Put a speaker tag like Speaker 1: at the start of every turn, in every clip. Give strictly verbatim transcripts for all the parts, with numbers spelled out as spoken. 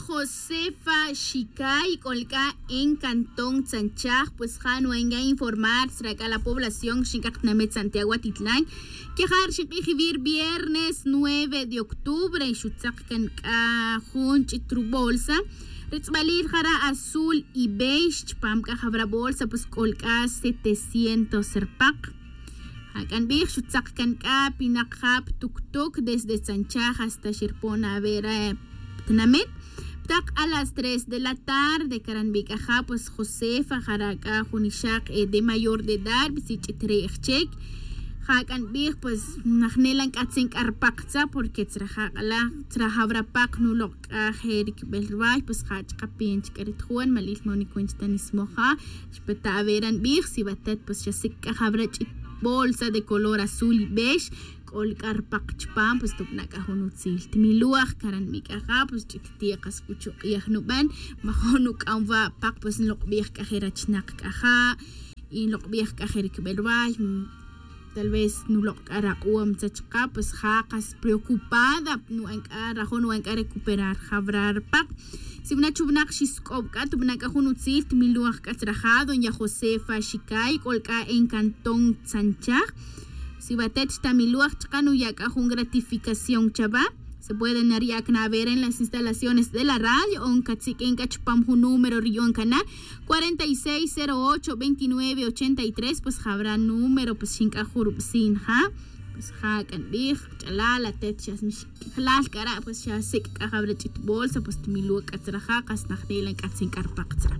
Speaker 1: Josefa Shicay, colca en Cantón Sanchaj, pues Jano venga a informar a la población Xincaxnamet Santiago Atitlán, que Jar Xinquijivir viernes nueve de octubre, en Xutzakcan Junch y Trubolsa, Ritzbalir Jara azul y beige, Pamca Jabra bolsa, pues colca setecientos serpac. Hakan bir Xutzakcan Ka, Pinakjap, Tuktuk, desde Sanchaj hasta Xirpona, Vera, Tnamet. Tak a las tres de la tarde, Karanbikaja, pues Josefa Jaraka, Junishak, eh, de mayor de edad, Bisichitrechek. Hakan bir, pues Najnelan Katzink Arpakza, porque Trajala, Trajabrapak, Nulok, Herik Belraj, pues Hachkapinch, Karitjuan, Malis Monikunchtanismoja, Speta Veran Bir, si batet, pues Yasika Habrach, bolsa de color azul y beige. Colcar pachpam, pues tupnaka hunutzil. Timiluach karan mikaja, pues chitiakas pucho yahnuban. Mahonuk anva pak, pues lokbiach kajerachnak kaja. Y lokbiach kajerik belbay. Tal vez no lo cara uam chachka, pues jakas preocupada. No encara, no encara recuperar, jabrar pak. Si una chubnak shiskopka, tupnaka hunutzil. Timiluach katrajado, ya Josefa Shicay, colca en Cantón Sanchaj. Si batet tamiluach chkanu yaka un gratificación chava, se pueden ver en las instalaciones de la radio o en Katziken Kachpam un número rion cana cuarenta y seis cero ocho veintinueve ochenta y tres, pues habrá número pues shinka sin ha pues ha kan big chalala techas halal cara pues ya sik ka habrá chit bolsa pues tamiluach katraja kas nahdelen katsin karpaqtra.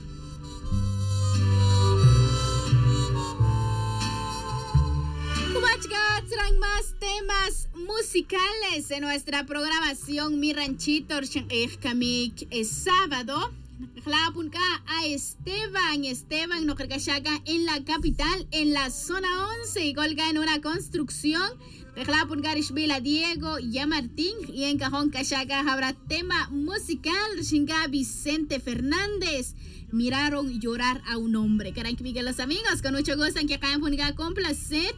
Speaker 1: Traen más temas musicales en nuestra programación Mi Ranchito Kamik es sábado. A Esteban, Esteban no en la capital, en la zona once, y colga en una construcción. A Diego y a Martín, y en Cajón Cachaca habrá tema musical. Shinga Vicente Fernández. Miraron llorar a un hombre. Caray, que los amigos, con mucho gusto en que acá en complacer.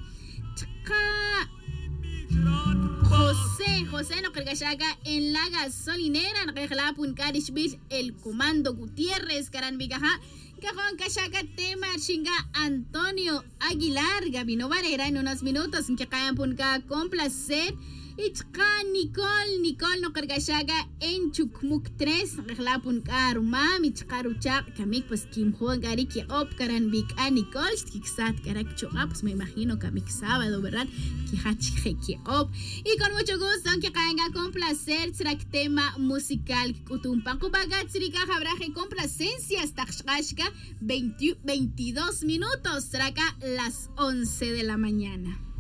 Speaker 1: José, José no cargachaga en la gasolinera, el comando Gutiérrez, Caranbicaja, Cajón Cachaca, tema chinga Antonio Aguilar, Gabino Varera, en unos minutos, en que caen punca complacer. Ichka Nicole, Nicole no cargachaga en Chukmuk tres, Reglapun Karuma, Michkaruchak, Kamik, pues Kim Juan Gariki Op, Karanbik a Nicole, Kiksat Karakcho Up, pues me imagino Kamik sábado, ¿verdad? Kihachiki Op. Y con mucho gusto, aunque caiga con placer, track tema musical Kutumpan Kubagat, Srika Jabraje complacencias, Takshashka, veintidós minutos, traca las once de la mañana.